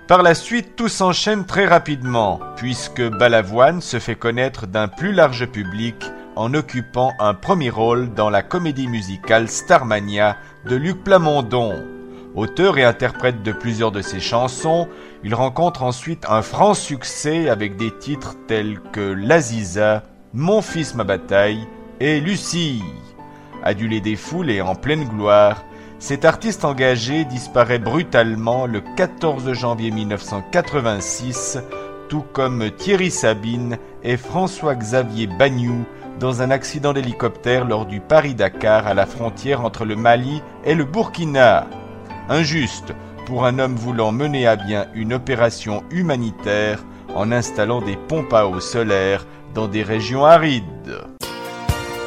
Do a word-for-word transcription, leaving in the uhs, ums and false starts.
Par la suite, tout s'enchaîne très rapidement, puisque Balavoine se fait connaître d'un plus large public en occupant un premier rôle dans la comédie musicale Starmania de Luc Plamondon. Auteur et interprète de plusieurs de ses chansons, il rencontre ensuite un franc succès avec des titres tels que L'Aziza, Mon fils ma bataille et Lucie. Adulé des foules et en pleine gloire, cet artiste engagé disparaît brutalement le quatorze janvier mille neuf cent quatre-vingt-six, tout comme Thierry Sabine et François-Xavier Bagnoud dans un accident d'hélicoptère lors du Paris-Dakar à la frontière entre le Mali et le Burkina. Injuste pour un homme voulant mener à bien une opération humanitaire en installant des pompes à eau solaire dans des régions arides.